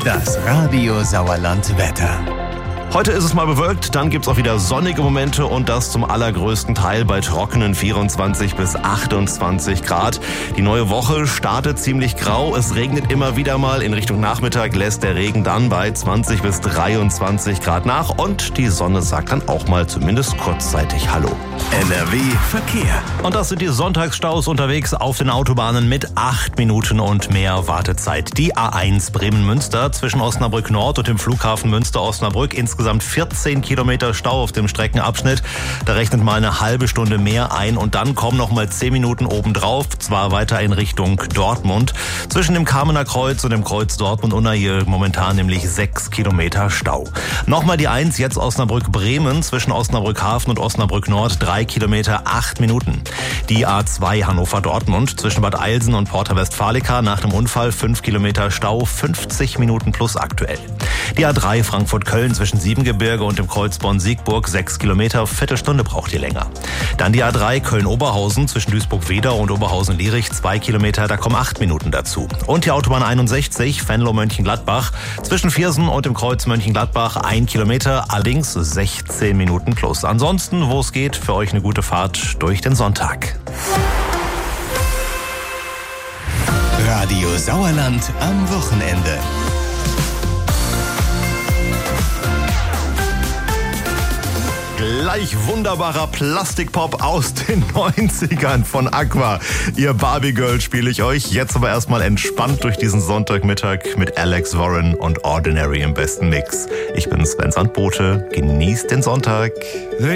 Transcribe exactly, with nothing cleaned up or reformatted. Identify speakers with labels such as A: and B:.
A: Das Radio Sauerland Wetter.
B: Heute ist es mal bewölkt, dann gibt's auch wieder sonnige Momente und das zum allergrößten Teil bei trockenen vierundzwanzig bis achtundzwanzig Grad. Die neue Woche startet ziemlich grau, es regnet immer wieder mal. In Richtung Nachmittag lässt der Regen dann bei zwanzig bis dreiundzwanzig Grad nach und die Sonne sagt dann auch mal zumindest kurzzeitig Hallo.
A: N R W Verkehr.
B: Und das sind die Sonntagsstaus unterwegs auf den Autobahnen mit acht Minuten und mehr Wartezeit. Die A eins Bremen-Münster zwischen Osnabrück Nord und dem Flughafen Münster-Osnabrück. Insgesamt vierzehn Kilometer Stau auf dem Streckenabschnitt. Da rechnet mal eine halbe Stunde mehr ein und dann kommen noch mal zehn Minuten obendrauf, zwar weiter in Richtung Dortmund. Zwischen dem Kamener Kreuz und dem Kreuz Dortmund-Unna hier momentan nämlich sechs Kilometer Stau. Nochmal die eins, jetzt Osnabrück-Bremen zwischen Osnabrück-Hafen und Osnabrück Nord, drei Kilometer, acht Minuten. Die A zwei Hannover-Dortmund zwischen Bad Eilsen und Porta Westfalica nach dem Unfall fünf Kilometer Stau, fünfzig Minuten plus aktuell. Die A drei Frankfurt-Köln zwischen Siebengebirge und dem Kreuz Bonn-Siegburg, sechs Kilometer, Viertelstunde braucht ihr länger. Dann die A drei Köln-Oberhausen zwischen Duisburg-Wedau und Oberhausen-Lierich, zwei Kilometer, da kommen acht Minuten dazu. Und die Autobahn einundsechzig Venlo-Mönchengladbach zwischen Viersen und dem Kreuz Mönchengladbach, ein Kilometer, allerdings sechzehn Minuten plus. Ansonsten, wo es geht, für euch eine gute Fahrt durch den Sonntag.
A: Radio Sauerland am Wochenende.
B: Gleich wunderbarer Plastikpop aus den neunzigern von Aqua. Ihr Barbie Girl spiele ich euch. Jetzt aber erstmal entspannt durch diesen Sonntagmittag mit Alex Warren und Ordinary im besten Mix. Ich bin Sven Sandbote. Genießt den Sonntag.